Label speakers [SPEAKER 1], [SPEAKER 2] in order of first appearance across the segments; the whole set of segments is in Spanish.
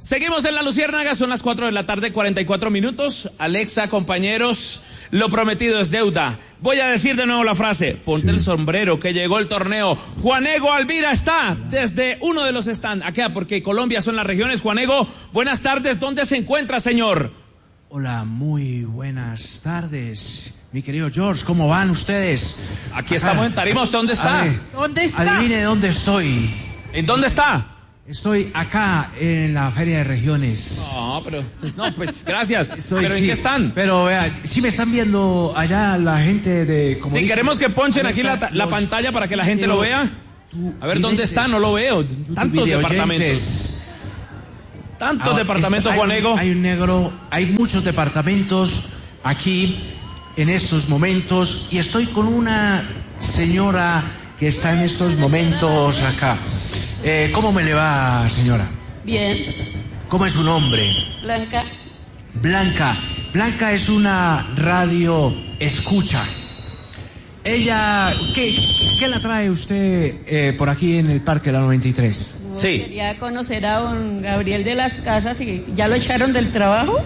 [SPEAKER 1] Seguimos en La Luciérnaga, son las 4 de la tarde, 44 minutos. Alexa, compañeros, lo prometido es deuda. Voy a decir de nuevo la frase. Ponte el sombrero, que llegó el torneo. Juanego Alvira está desde uno de los stands. Acá, porque Colombia son las regiones. Juanego, buenas tardes. ¿Dónde se encuentra, señor?
[SPEAKER 2] Hola, muy buenas tardes. Mi querido George, ¿cómo van ustedes?
[SPEAKER 1] Aquí estamos en Tarima. ¿Usted dónde está?
[SPEAKER 3] ¿Dónde está?
[SPEAKER 2] Adivine dónde estoy.
[SPEAKER 1] ¿En dónde está?
[SPEAKER 2] Estoy acá en la Feria de Regiones.
[SPEAKER 1] No, pues gracias. ¿Pero en qué están?
[SPEAKER 2] Pero vean, sí me están viendo allá la gente de...
[SPEAKER 1] Como sí, queremos que ponchen aquí la pantalla para que la gente lo vea. A ver, ¿dónde está? No lo veo. Tantos departamentos. Tantos departamentos, Juanego.
[SPEAKER 2] Hay muchos departamentos aquí en estos momentos y estoy con una señora que está en estos momentos acá. ¿Cómo me le va, señora?
[SPEAKER 4] Bien.
[SPEAKER 2] ¿Cómo es su nombre?
[SPEAKER 4] Blanca.
[SPEAKER 2] Blanca. Blanca es una radio escucha. Ella, ¿qué la trae usted por aquí en el Parque La 93?
[SPEAKER 4] No, sí. Quería conocer a don Gabriel de las Casas y ¿ya lo echaron del trabajo?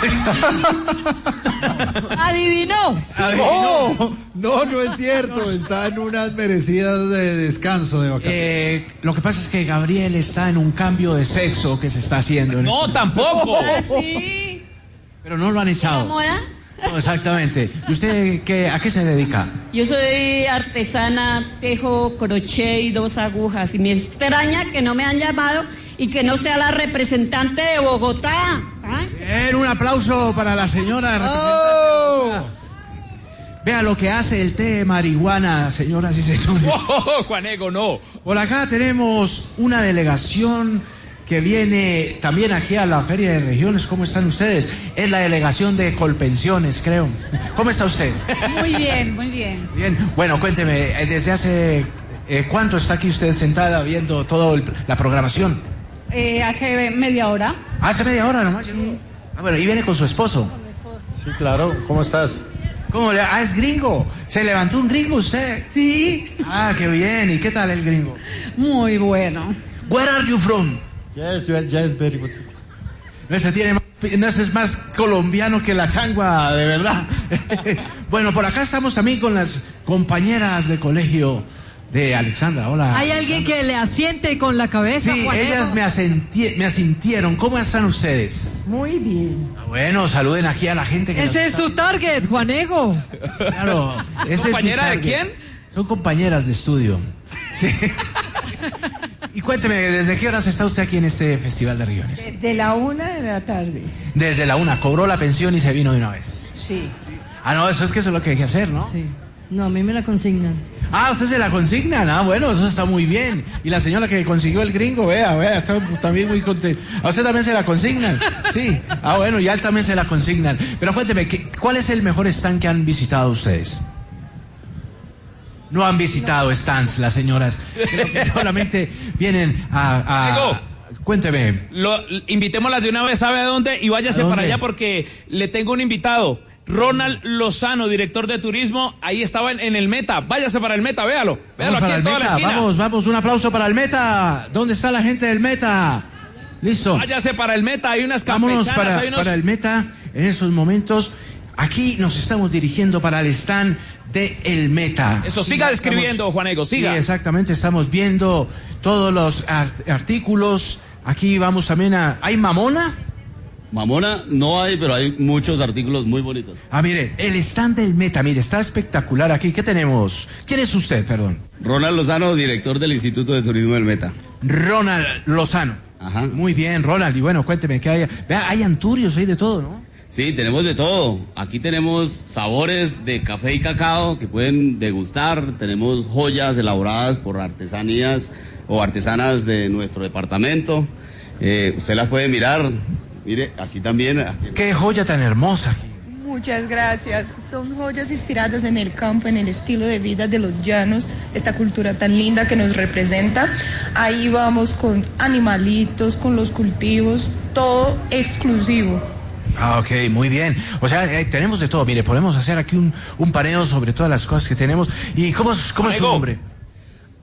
[SPEAKER 3] ¡Adivinó!
[SPEAKER 5] No es cierto. Está en unas merecidas de descanso de vacaciones.
[SPEAKER 2] Lo que pasa es que Gabriel está en un cambio de sexo que se está haciendo.
[SPEAKER 1] No, tampoco.
[SPEAKER 4] ¿Ah, sí?
[SPEAKER 2] Pero no lo han echado.
[SPEAKER 4] ¿La moda?
[SPEAKER 2] No, exactamente. ¿Y usted a qué se dedica?
[SPEAKER 4] Yo soy artesana, tejo crochet y 2 agujas. Y me extraña que no me han llamado y que no sea la representante de Bogotá. ¿Ah?
[SPEAKER 2] Bien, un aplauso para la señora representante. Vea lo que hace el té de marihuana, señoras y señores.
[SPEAKER 1] Juanego, no.
[SPEAKER 2] Por acá tenemos una delegación que viene también aquí a la Feria de Regiones. ¿Cómo están ustedes? Es la delegación de Colpensiones, creo. ¿Cómo está usted?
[SPEAKER 3] Muy bien, muy bien.
[SPEAKER 2] Bien, bueno, cuénteme, ¿desde hace cuánto está aquí usted sentada viendo toda la programación?
[SPEAKER 3] Hace media hora.
[SPEAKER 2] ¿Hace media hora nomás? Sí. Ah, bueno, ¿y viene con su esposo?
[SPEAKER 4] Con mi esposo.
[SPEAKER 5] Sí, claro. ¿Cómo estás?
[SPEAKER 2] ¿Cómo le...? Ah, es gringo. ¿Se levantó un gringo usted?
[SPEAKER 3] Sí.
[SPEAKER 2] Ah, qué bien. ¿Y qué tal el gringo?
[SPEAKER 3] Muy bueno.
[SPEAKER 2] Where are you from?
[SPEAKER 5] Yes, very good.
[SPEAKER 2] No, este es más colombiano que la changua, de verdad. Bueno, por acá estamos también con las compañeras de colegio de Alexandra. Hola.
[SPEAKER 3] ¿Hay alguien que le asiente con la cabeza?
[SPEAKER 2] Sí,
[SPEAKER 3] Juanego?
[SPEAKER 2] ellas me asintieron. ¿Cómo están ustedes?
[SPEAKER 6] Muy bien.
[SPEAKER 2] Bueno, saluden aquí a la gente que
[SPEAKER 3] Ese es su target, Juanego.
[SPEAKER 2] Claro.
[SPEAKER 1] ¿Es compañera de quién?
[SPEAKER 2] Son compañeras de estudio. Sí. Y cuénteme, ¿desde qué horas está usted aquí en este Festival de Regiones?
[SPEAKER 6] Desde la 1 de la tarde.
[SPEAKER 2] Desde la 1, cobró la pensión y se vino de una vez.
[SPEAKER 6] Sí.
[SPEAKER 2] Ah, no, eso es que eso es lo que hay que hacer, ¿no?
[SPEAKER 6] Sí. No, a mí me la consignan.
[SPEAKER 2] Ah, usted se la consignan. Ah, bueno, eso está muy bien. Y la señora que consiguió el gringo, vea, está también muy contenta. A usted también se la consignan. Sí. Ah, bueno, y a él también se la consignan. Pero cuénteme, ¿cuál es el mejor stand que han visitado ustedes? No han visitado stands las señoras. Creo que solamente vienen a... Cuénteme.
[SPEAKER 1] Invitémoslas de una vez, ¿sabe a dónde? Y váyase para allá porque le tengo un invitado. Ronald Lozano, director de turismo, ahí estaba en el Meta. Váyase para el Meta, véalo aquí en toda la esquina.
[SPEAKER 2] Vamos, un aplauso para el Meta. ¿Dónde está la gente del Meta? Listo.
[SPEAKER 1] Váyase para el Meta, hay unas
[SPEAKER 2] campechanas.
[SPEAKER 1] Vámonos
[SPEAKER 2] para el Meta en esos momentos. Aquí nos estamos dirigiendo para el stand de el Meta.
[SPEAKER 1] Eso, siga describiendo, Juanego, siga.
[SPEAKER 2] Sí, exactamente, estamos viendo todos los artículos. Aquí vamos también ¿hay mamona?
[SPEAKER 7] Mamona no hay, pero hay muchos artículos muy bonitos.
[SPEAKER 2] Ah, mire, el stand del Meta, mire, está espectacular aquí. ¿Qué tenemos? ¿Quién es usted, perdón?
[SPEAKER 7] Ronald Lozano, director del Instituto de Turismo del Meta.
[SPEAKER 2] Ronald Lozano.
[SPEAKER 7] Ajá.
[SPEAKER 2] Muy bien, Ronald. Y bueno, cuénteme, ¿qué hay? Vea, hay anturios, hay de todo, ¿no?
[SPEAKER 7] Sí, tenemos de todo. Aquí tenemos sabores de café y cacao que pueden degustar. Tenemos joyas elaboradas por artesanías o artesanas de nuestro departamento. Usted las puede mirar. Mire, aquí también.
[SPEAKER 2] ¡Qué joya tan hermosa!
[SPEAKER 8] Muchas gracias. Son joyas inspiradas en el campo, en el estilo de vida de los llanos, esta cultura tan linda que nos representa. Ahí vamos con animalitos, con los cultivos, todo exclusivo.
[SPEAKER 2] Ah, ok, muy bien. O sea, tenemos de todo. Mire, podemos hacer aquí un paneo sobre todas las cosas que tenemos. ¿Y cómo es su nombre?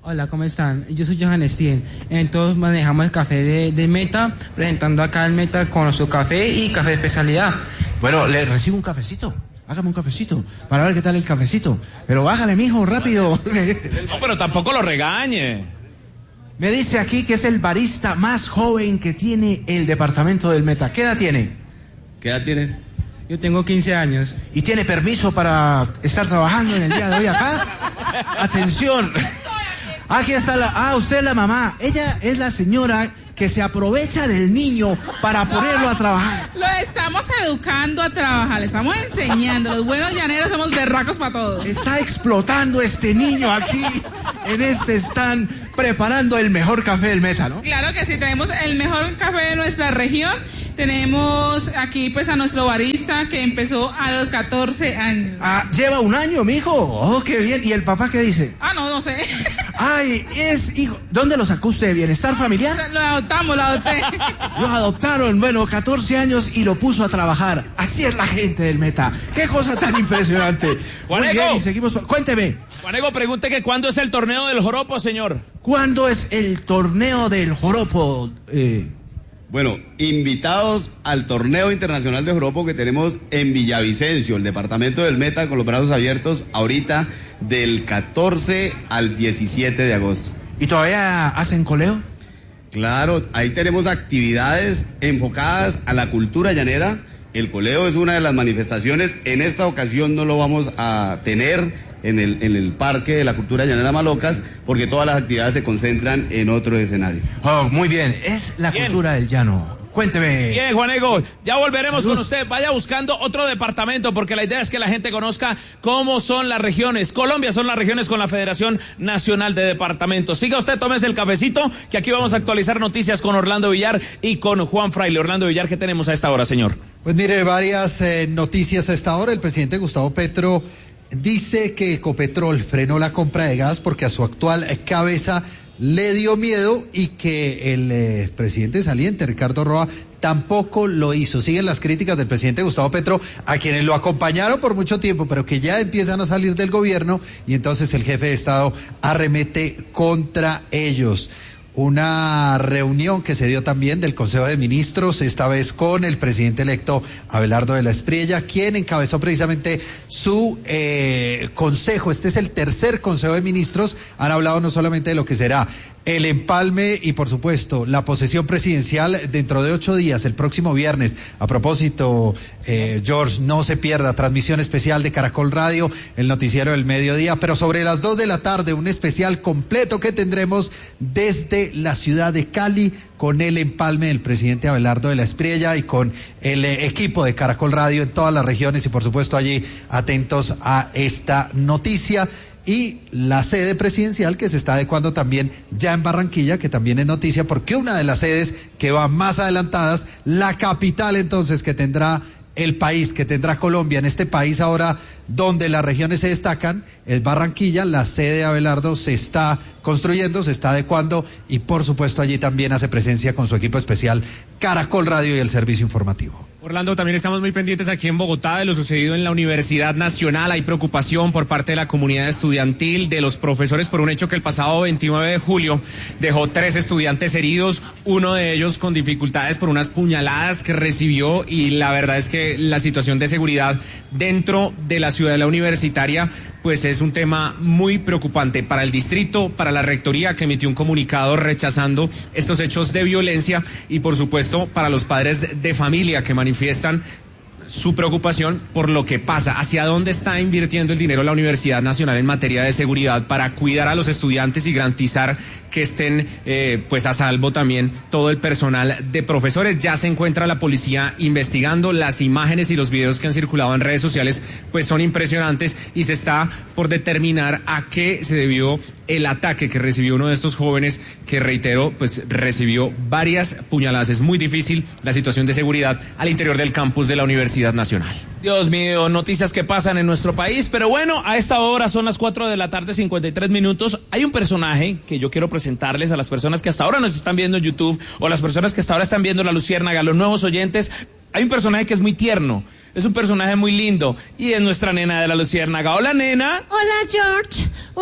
[SPEAKER 9] Hola, ¿cómo están? Yo soy Johan Steven. Entonces manejamos el café de Meta, presentando acá el Meta con nuestro café y café de especialidad.
[SPEAKER 2] Bueno, le recibo un cafecito. Hágame un cafecito para ver qué tal el cafecito. Pero bájale, mijo, rápido.
[SPEAKER 1] No, pero tampoco lo regañe.
[SPEAKER 2] Me dice aquí que es el barista más joven que tiene el departamento del Meta. ¿Qué edad tiene?
[SPEAKER 7] ¿Qué edad tienes?
[SPEAKER 9] Yo tengo 15 años.
[SPEAKER 2] ¿Y tiene permiso para estar trabajando en el día de hoy acá? Atención. Aquí está usted es la mamá. Ella es la señora que se aprovecha del niño para ponerlo a trabajar.
[SPEAKER 10] Lo estamos educando a trabajar, le estamos enseñando. Los buenos llaneros somos berracos para todos.
[SPEAKER 2] Está explotando este niño aquí, en este stand, preparando el mejor café del Meta, ¿no?
[SPEAKER 10] Claro que sí, tenemos el mejor café de nuestra región. Tenemos aquí pues a nuestro barista que empezó a los 14 años.
[SPEAKER 2] Ah, lleva un año, mijo. Oh, qué bien. ¿Y el papá qué dice?
[SPEAKER 10] No sé.
[SPEAKER 2] Ay, es hijo. ¿Dónde lo sacó usted? ¿Bienestar familiar?
[SPEAKER 10] Lo adopté.
[SPEAKER 2] Lo adoptaron, bueno, 14 años y lo puso a trabajar. Así es la gente del Meta. Qué cosa tan impresionante.
[SPEAKER 1] Juanego.
[SPEAKER 2] Muy bien, y seguimos. Cuénteme.
[SPEAKER 1] Juanego, pregunte que cuándo es el torneo del joropo, señor.
[SPEAKER 2] ¿Cuándo es el torneo del joropo?
[SPEAKER 7] Bueno, invitados al torneo internacional de joropo que tenemos en Villavicencio, el departamento del Meta, con los brazos abiertos, ahorita del 14 al 17 de agosto.
[SPEAKER 2] ¿Y todavía hacen coleo?
[SPEAKER 7] Claro, ahí tenemos actividades enfocadas a la cultura llanera. El coleo es una de las manifestaciones. En esta ocasión no lo vamos a tener en el Parque de la Cultura Llanera Malocas, porque todas las actividades se concentran en otro escenario.
[SPEAKER 2] Oh, muy bien, es la cultura del llano. Cuénteme.
[SPEAKER 1] Bien, Juanego, ya volveremos con usted. Vaya buscando otro departamento, porque la idea es que la gente conozca cómo son las regiones. Colombia son las regiones con la Federación Nacional de Departamentos. Siga usted, tómese el cafecito, que aquí vamos a actualizar noticias con Orlando Villar y con Juan Fraile. Orlando Villar, ¿qué tenemos a esta hora, señor?
[SPEAKER 5] Pues mire, varias noticias a esta hora. El presidente Gustavo Petro dice que Ecopetrol frenó la compra de gas porque a su actual cabeza le dio miedo y que el presidente saliente, Ricardo Roa, tampoco lo hizo. Siguen las críticas del presidente Gustavo Petro, a quienes lo acompañaron por mucho tiempo, pero que ya empiezan a salir del gobierno, y entonces el jefe de Estado arremete contra ellos. Una reunión que se dio también del Consejo de Ministros, esta vez con el presidente electo Abelardo de la Espriella, quien encabezó precisamente su consejo. Este es el tercer Consejo de Ministros. Han hablado no solamente de lo que será el empalme y, por supuesto, la posesión presidencial dentro de 8 días, el próximo viernes. A propósito, George, no se pierda, transmisión especial de Caracol Radio, el noticiero del mediodía, pero sobre las 2 de la tarde, un especial completo que tendremos desde la ciudad de Cali, con el empalme del presidente Abelardo de la Espriella y con el equipo de Caracol Radio en todas las regiones, y por supuesto allí atentos a esta noticia. Y la sede presidencial que se está adecuando también ya en Barranquilla, que también es noticia, porque una de las sedes que va más adelantadas, la capital entonces que tendrá el país, que tendrá Colombia, en este país ahora donde las regiones se destacan, es Barranquilla. La sede de Abelardo se está construyendo, se está adecuando, y por supuesto allí también hace presencia con su equipo especial Caracol Radio y el servicio informativo.
[SPEAKER 11] Orlando, también estamos muy pendientes aquí en Bogotá de lo sucedido en la Universidad Nacional. Hay preocupación por parte de la comunidad estudiantil, de los profesores, por un hecho que el pasado 29 de julio dejó 3 estudiantes heridos, uno de ellos con dificultades por unas puñaladas que recibió, y la verdad es que la situación de seguridad dentro de la ciudadela universitaria pues es un tema muy preocupante para el distrito, para la rectoría, que emitió un comunicado rechazando estos hechos de violencia, y por supuesto para los padres de familia que manifiestan su preocupación por lo que pasa, hacia dónde está invirtiendo el dinero la Universidad Nacional en materia de seguridad para cuidar a los estudiantes y garantizar que estén pues a salvo también todo el personal de profesores. Ya se encuentra la policía investigando. Las imágenes y los videos que han circulado en redes sociales pues son impresionantes, y se está por determinar a qué se debió el ataque que recibió uno de estos jóvenes, que reitero, pues recibió varias puñaladas. Es muy difícil la situación de seguridad al interior del campus de la Universidad Nacional.
[SPEAKER 1] Dios mío, noticias que pasan en nuestro país, pero bueno, a esta hora son las 4 de la tarde, 53 minutos. Hay un personaje que yo quiero presentarles a las personas que hasta ahora nos están viendo en YouTube, o las personas que hasta ahora están viendo La Luciérnaga, los nuevos oyentes. Hay un personaje que es muy tierno, es un personaje muy lindo, y es nuestra nena de La Luciérnaga. Hola, nena.
[SPEAKER 12] Hola, George.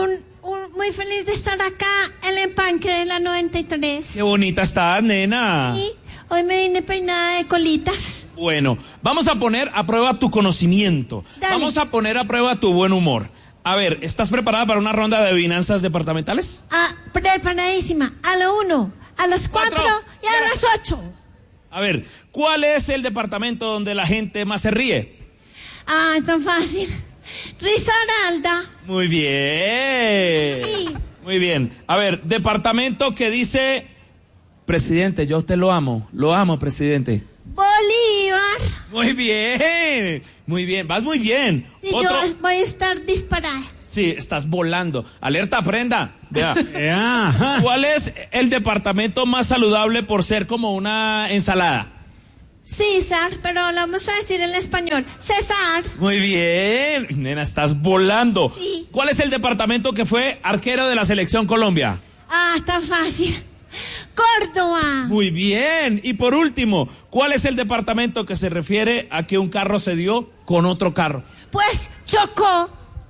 [SPEAKER 12] muy feliz de estar acá en el Parque de la 93.
[SPEAKER 1] Qué bonita estás, nena.
[SPEAKER 12] Sí, hoy me vine peinada de colitas.
[SPEAKER 1] Bueno, vamos a poner a prueba tu conocimiento.
[SPEAKER 12] Dale.
[SPEAKER 1] Vamos a poner a prueba tu buen humor. A ver, ¿estás preparada para una ronda de adivinanzas departamentales?
[SPEAKER 12] Preparadísima. A lo 1, a los 4 y a las 8.
[SPEAKER 1] A ver, ¿cuál es el departamento donde la gente más se ríe?
[SPEAKER 12] Tan fácil. Risaralda.
[SPEAKER 1] Muy bien.
[SPEAKER 12] Sí.
[SPEAKER 1] Muy bien. A ver, departamento que dice, presidente, yo a usted lo amo, presidente.
[SPEAKER 12] Bolívar.
[SPEAKER 1] Muy bien, vas muy bien.
[SPEAKER 12] Sí, yo voy a estar disparada.
[SPEAKER 1] Sí, estás volando. Alerta, prenda. Vea. ¿Cuál es el departamento más saludable por ser como una ensalada?
[SPEAKER 12] César, pero lo vamos a decir en español. César.
[SPEAKER 1] Muy bien, nena, estás volando.
[SPEAKER 12] Sí.
[SPEAKER 1] ¿Cuál es el departamento que fue arquero de la Selección Colombia?
[SPEAKER 12] Está fácil. Córdoba.
[SPEAKER 1] Muy bien. Y por último, ¿cuál es el departamento que se refiere a que un carro se dio con otro carro?
[SPEAKER 12] Pues chocó.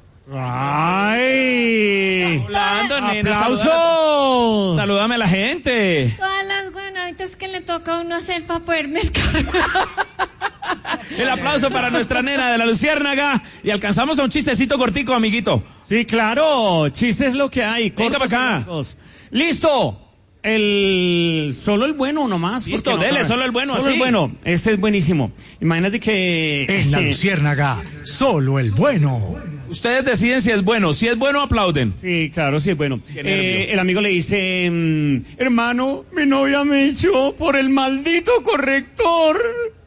[SPEAKER 2] ¡Ay!
[SPEAKER 1] Volando, nena.
[SPEAKER 2] ¡Aplausos!
[SPEAKER 1] Salúdame a la gente.
[SPEAKER 12] Todas las buenaditas que le toca a uno hacer para poder mercar.
[SPEAKER 1] El aplauso para nuestra nena de la Luciérnaga. Y alcanzamos a un chistecito cortico, amiguito.
[SPEAKER 2] Sí, claro. Chiste es lo que hay.
[SPEAKER 1] Venga para acá.
[SPEAKER 2] ¡Listo! Solo el bueno nomás.
[SPEAKER 1] Listo, dele, solo el bueno,
[SPEAKER 2] solo
[SPEAKER 1] así.
[SPEAKER 2] el bueno, este es buenísimo. Imagínate que...
[SPEAKER 13] En la Luciérnaga, solo el bueno.
[SPEAKER 1] Ustedes deciden si es bueno. Si es bueno, aplauden.
[SPEAKER 2] Sí, claro, sí es bueno.
[SPEAKER 1] Qué nervio.
[SPEAKER 2] El amigo le dice, hermano, mi novia me echó por el maldito corrector.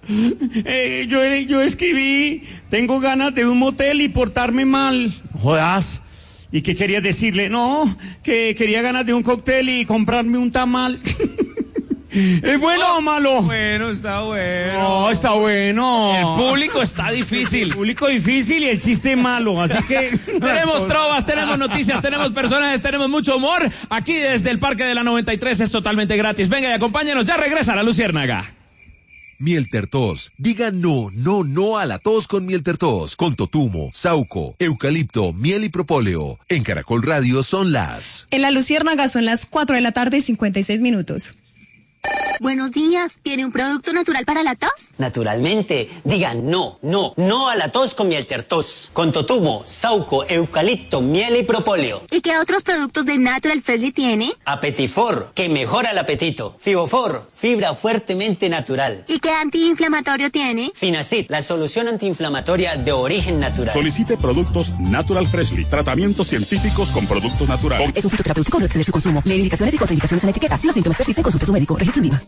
[SPEAKER 2] Yo escribí, tengo ganas de un motel y portarme mal. Jodas. ¿Y qué querías decirle? No, que quería ganas de un cóctel y comprarme un tamal. ¿Es bueno o malo?
[SPEAKER 1] Bueno, está bueno.
[SPEAKER 2] No, está bueno.
[SPEAKER 1] El público está difícil.
[SPEAKER 2] El público difícil y el chiste malo, así que...
[SPEAKER 1] Tenemos trovas, tenemos noticias, tenemos personajes, tenemos mucho humor. Aquí desde el Parque de la 93 es totalmente gratis. Venga y acompáñenos, ya regresa la Luciérnaga.
[SPEAKER 14] Miel Tertos. Diga no a la tos con Miel Tertos. Con totumo, sauco, eucalipto, miel y propóleo. En Caracol Radio son las...
[SPEAKER 15] En la Luciérnaga son las 4 de la tarde y 56 minutos.
[SPEAKER 16] Buenos días, ¿tiene un producto natural para la tos?
[SPEAKER 17] Naturalmente, diga no a la tos con Miel Tertos. Con totumo, sauco, eucalipto, miel y propóleo.
[SPEAKER 16] ¿Y qué otros productos de Natural Freshly tiene?
[SPEAKER 17] Apetifor, que mejora el apetito. Fibofor, fibra fuertemente natural.
[SPEAKER 16] ¿Y qué antiinflamatorio tiene?
[SPEAKER 17] Finacid, la solución antiinflamatoria de origen natural.
[SPEAKER 18] Solicite productos Natural Freshly, tratamientos científicos con productos naturales.
[SPEAKER 19] Es un fitoterapéutico, no exceder su consumo. Lee indicaciones y contraindicaciones en la etiqueta. Si los síntomas persisten, consulte a su médico. Registro en Viva.